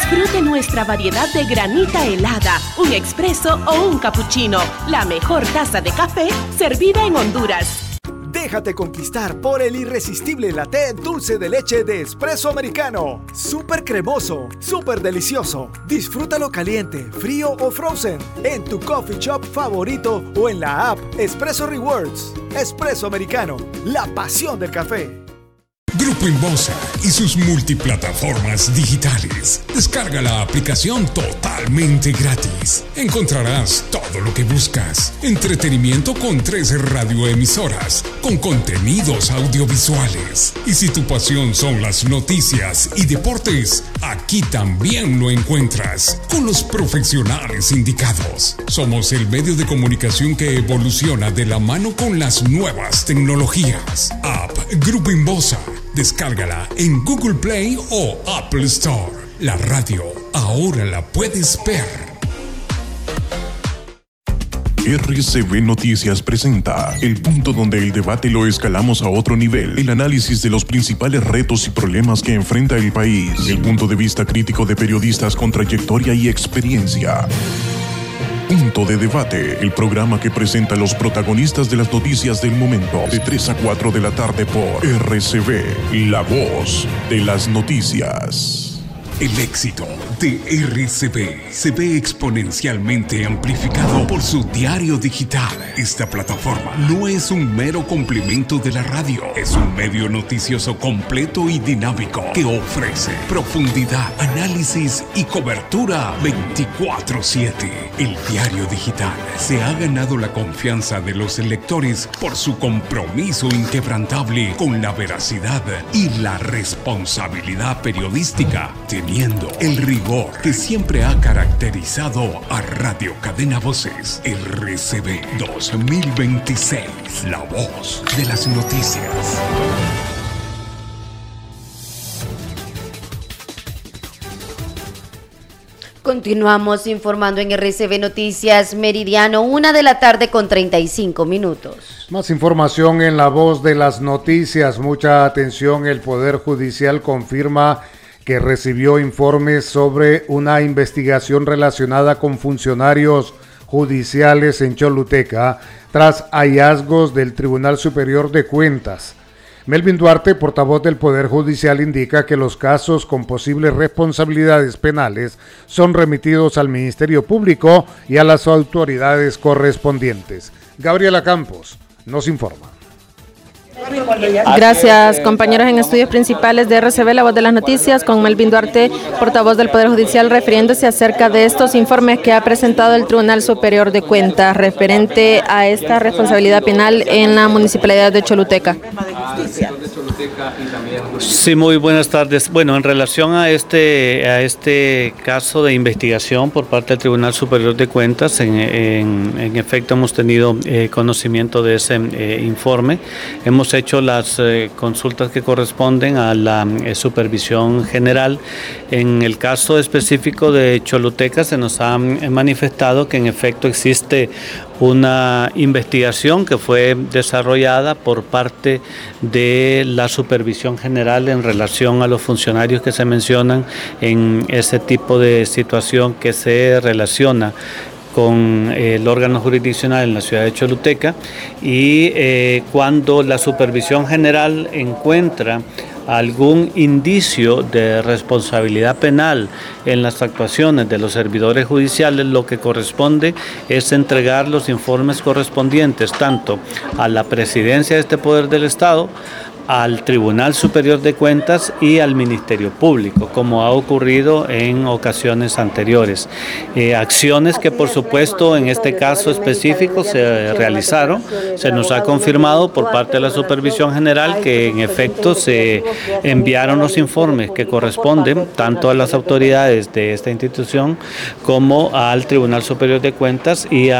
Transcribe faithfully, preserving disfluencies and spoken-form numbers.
Disfrute nuestra variedad de granita helada, un expreso o un cappuccino. La mejor taza de café servida en Honduras. Déjate conquistar por el irresistible latte dulce de leche de Espresso Americano. Súper cremoso, súper delicioso. Disfrútalo caliente, frío o frozen en tu coffee shop favorito o en la app Espresso Rewards. Espresso Americano, la pasión del café. Grupo Inbosa y sus multiplataformas digitales. Descarga la aplicación totalmente gratis. Encontrarás todo lo que buscas. Entretenimiento con tres radioemisoras, con contenidos audiovisuales. Y si tu pasión son las noticias y deportes, aquí también lo encuentras, con los profesionales indicados. Somos el medio de comunicación que evoluciona de la mano con las nuevas tecnologías. App Grupo Inbosa. Descárgala en Google Play o Apple Store. La radio ahora la puedes ver. R C B Noticias presenta el punto donde el debate lo escalamos a otro nivel. El análisis de los principales retos y problemas que enfrenta el país. El punto de vista crítico de periodistas con trayectoria y experiencia. Punto de Debate, el programa que presenta a los protagonistas de las noticias del momento, de tres a cuatro de la tarde por R C B, la voz de las noticias. El éxito de R C B se ve exponencialmente amplificado por su diario digital. Esta plataforma no es un mero complemento de la radio, es un medio noticioso completo y dinámico que ofrece profundidad, análisis y cobertura veinticuatro siete. El diario digital se ha ganado la confianza de los lectores por su compromiso inquebrantable con la veracidad y la responsabilidad periodística, teniendo el rigor que siempre ha caracterizado a Radio Cadena Voces. R C B dos mil veintiséis, la voz de las noticias. Continuamos informando en R C B Noticias Meridiano, una de la tarde con treinta y cinco minutos. Más información en la voz de las noticias. Mucha atención, el Poder Judicial confirma que recibió informes sobre una investigación relacionada con funcionarios judiciales en Choluteca tras hallazgos del Tribunal Superior de Cuentas. Melvin Duarte, portavoz del Poder Judicial, indica que los casos con posibles responsabilidades penales son remitidos al Ministerio Público y a las autoridades correspondientes. Gabriela Campos nos informa. Gracias, compañeros en estudios principales de R C B, la voz de las noticias, con Melvin Duarte, portavoz del Poder Judicial, refiriéndose acerca de estos informes que ha presentado el Tribunal Superior de Cuentas referente a esta responsabilidad penal en la municipalidad de Choluteca. Sí, muy buenas tardes. Bueno, en relación a este a este caso de investigación por parte del Tribunal Superior de Cuentas, en, en, en efecto hemos tenido eh, conocimiento de ese eh, informe. Hemos hecho las eh, consultas que corresponden a la eh, supervisión general. En el caso específico de Choluteca se nos ha eh, manifestado que en efecto existe una investigación que fue desarrollada por parte de la supervisión general en relación a los funcionarios que se mencionan en ese tipo de situación que se relaciona con el órgano jurisdiccional en la ciudad de Choluteca, y eh, cuando la supervisión general encuentra algún indicio de responsabilidad penal en las actuaciones de los servidores judiciales, lo que corresponde es entregar los informes correspondientes tanto a la presidencia de este Poder del Estado, al Tribunal Superior de Cuentas y al Ministerio Público, como ha ocurrido en ocasiones anteriores. Eh, acciones que por supuesto en este caso específico se realizaron. Se nos ha confirmado por parte de la Supervisión General que en efecto se enviaron los informes que corresponden tanto a las autoridades de esta institución como al Tribunal Superior de Cuentas y a